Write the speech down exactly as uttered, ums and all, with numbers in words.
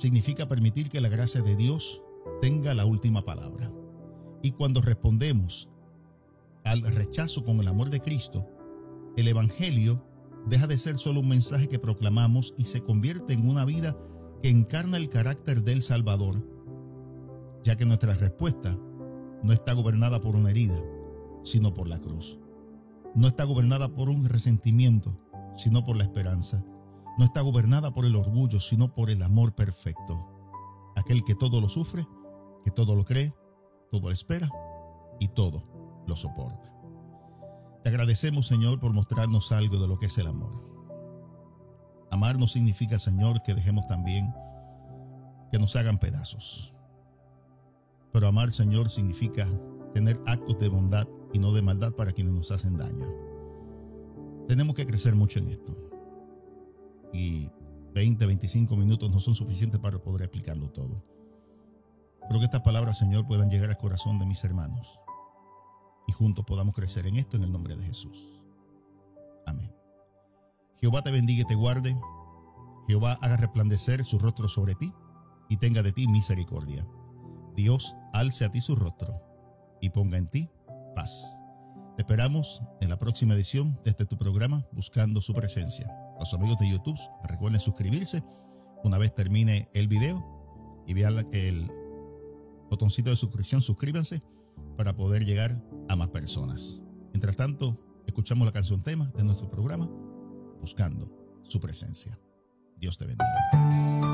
significa permitir que la gracia de Dios tenga la última palabra. Y cuando respondemos al rechazo con el amor de Cristo, el Evangelio deja de ser solo un mensaje que proclamamos y se convierte en una vida que encarna el carácter del Salvador, ya que nuestra respuesta no está gobernada por una herida, sino por la cruz. No está gobernada por un resentimiento, sino por la esperanza. No está gobernada por el orgullo, sino por el amor perfecto. Aquel que todo lo sufre, que todo lo cree, todo lo espera y todo lo soporta. Te agradecemos, Señor, por mostrarnos algo de lo que es el amor. Amar no significa, Señor, que dejemos también que nos hagan pedazos. Pero amar, Señor, significa tener actos de bondad y no de maldad para quienes nos hacen daño. Tenemos que crecer mucho en esto. Y veinte, veinticinco minutos no son suficientes para poder explicarlo todo. Pero que estas palabras, Señor, puedan llegar al corazón de mis hermanos. Y juntos podamos crecer en esto en el nombre de Jesús. Amén. Jehová te bendiga y te guarde. Jehová haga resplandecer su rostro sobre ti y tenga de ti misericordia. Dios alce a ti su rostro y ponga en ti paz. Te esperamos en la próxima edición de este tu programa, Buscando su Presencia. Los amigos de YouTube, recuerden suscribirse una vez termine el video y vean el botoncito de suscripción, suscríbanse para poder llegar a más personas. Mientras tanto, escuchamos la canción tema de nuestro programa, Buscando su Presencia. Dios te bendiga.